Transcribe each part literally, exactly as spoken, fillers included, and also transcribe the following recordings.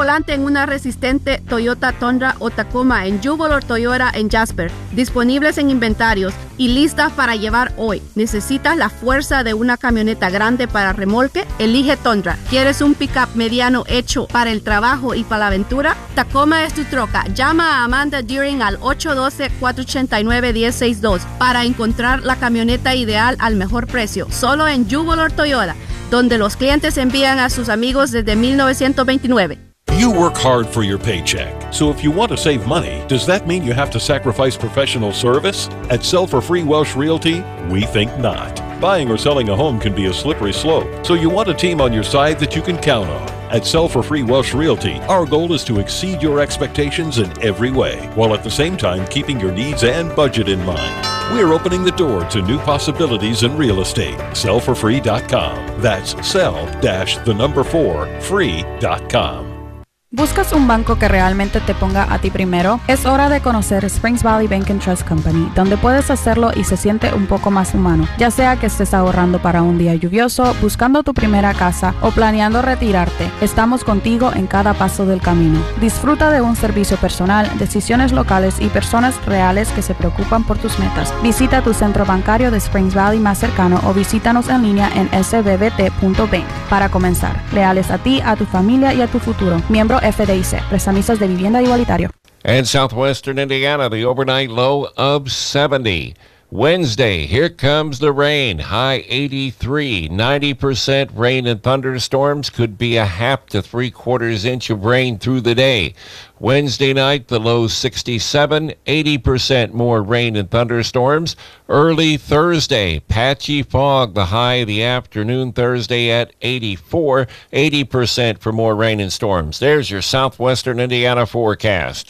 volante en una resistente Toyota Tundra o Tacoma en Jubilee Toyota en Jasper. Disponibles en inventarios y listas para llevar hoy. ¿Necesitas la fuerza de una camioneta grande para remolque? Elige Tundra. ¿Quieres un pickup mediano hecho para el trabajo y para la aventura? Tacoma es tu troca. Llama a Amanda Deering al ocho uno dos, cuatro ocho nueve, uno cero seis dos para encontrar la camioneta ideal al mejor precio. Solo en Jubilee Toyota, donde los clientes envían a sus amigos desde mil novecientos veintinueve. You work hard for your paycheck, so if you want to save money, does that mean you have to sacrifice professional service? At Sell for Free Welsh Realty, we think not. Buying or selling a home can be a slippery slope, so you want a team on your side that you can count on. At Sell for Free Welsh Realty, our goal is to exceed your expectations in every way, while at the same time keeping your needs and budget in mind. We're opening the door to new possibilities in real estate. sell for free dot com. That's sell dash the number four free dot com. ¿Buscas un banco que realmente te ponga a ti primero? Es hora de conocer Springs Valley Bank and Trust Company, donde puedes hacerlo y se siente un poco más humano. Ya sea que estés ahorrando para un día lluvioso, buscando tu primera casa o planeando retirarte, estamos contigo en cada paso del camino. Disfruta de un servicio personal, decisiones locales y personas reales que se preocupan por tus metas. Visita tu centro bancario de Springs Valley más cercano o visítanos en línea en s b b t punto bank. Para comenzar, leales a ti, a tu familia y a tu futuro. Miembro F D I C, prestamistas de vivienda igualitario. And southwestern Indiana, the overnight low of seventy. Wednesday, here comes the rain, high eighty-three, ninety percent rain and thunderstorms, could be a half to three quarters inch of rain through the day. Wednesday night, the low sixty-seven, eighty percent more rain and thunderstorms. Early Thursday, patchy fog, the high of the afternoon Thursday at eighty-four, eighty percent for more rain and storms. There's your southwestern Indiana forecast.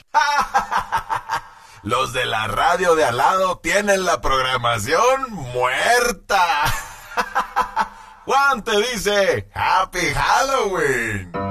Los de la radio de al lado tienen la programación muerta. Juan te dice, Happy Halloween.